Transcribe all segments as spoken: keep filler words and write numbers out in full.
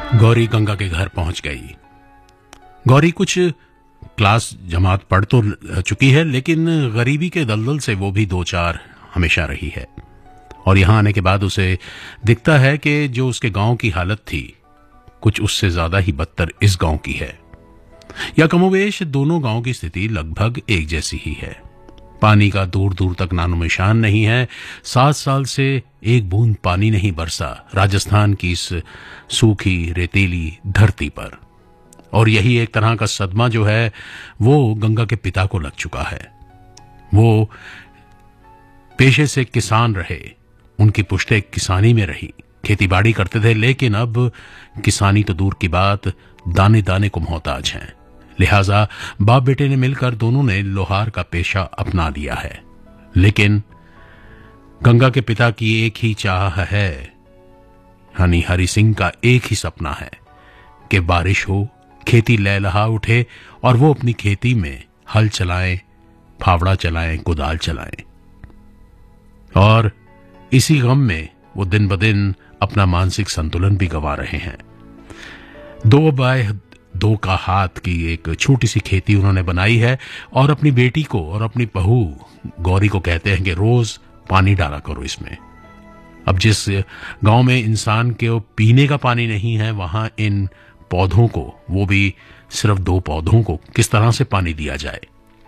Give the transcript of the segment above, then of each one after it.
गौरी गंगा के घर पहुंच गई। गौरी कुछ क्लास जमात पढ़ तो चुकी है, लेकिन गरीबी के दलदल से वो भी दो चार हमेशा रही है। और यहां आने के बाद उसे दिखता है कि जो उसके गांव की हालत थी, कुछ उससे ज्यादा ही बदतर इस गांव की है। या कमोवेश दोनों गांव की स्थिति लगभग एक जैसी ही है। पानी का दूर दूर तक नामो निशान नहीं है। सात साल से एक बूंद पानी नहीं बरसा राजस्थान की इस सूखी रेतीली धरती पर। और यही एक तरह का सदमा जो है वो गंगा के पिता को लग चुका है। वो पेशे से किसान रहे, उनकी पुश्तें किसानी में रही, खेतीबाड़ी करते थे, लेकिन अब किसानी तो दूर की बात, दाने दाने को मोहताज हैं। लिहाजा बाप बेटे ने मिलकर दोनों ने लोहार का पेशा अपना लिया है। लेकिन गंगा के पिता की एक ही चाह है, यानी हरि सिंह का एक ही सपना है कि बारिश हो, खेती लहलहा उठे और वो अपनी खेती में हल चलाएं, फावड़ा चलाएं, कुदाल चलाएं। और इसी गम में वो दिन ब दिन अपना मानसिक संतुलन भी गंवा रहे हैं। दो बाय दो का हाथ की एक छोटी सी खेती उन्होंने बनाई है और अपनी बेटी को और अपनी बहू गौरी को कहते हैं कि रोज पानी डाला करो इसमें। अब जिस गांव में इंसान के पीने का पानी नहीं है, वहां इन पौधों को, वो भी सिर्फ दो पौधों को, किस तरह से पानी दिया जाए।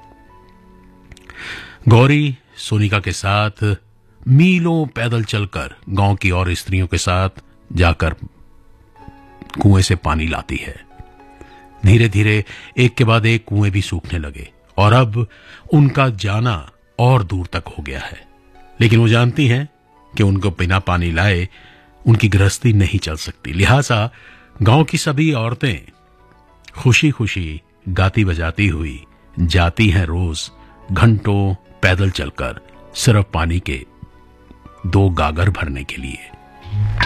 गौरी सोनिका के साथ मीलों पैदल चलकर गांव की और स्त्रियों के साथ जाकर कुएं से पानी लाती है। धीरे धीरे एक के बाद एक कुएं भी सूखने लगे और अब उनका जाना और दूर तक हो गया है। लेकिन वो जानती हैं कि उनको बिना पानी लाए उनकी गृहस्थी नहीं चल सकती। लिहाजा गांव की सभी औरतें खुशी खुशी गाती बजाती हुई जाती हैं रोज घंटों पैदल चलकर सिर्फ पानी के दो गागर भरने के लिए।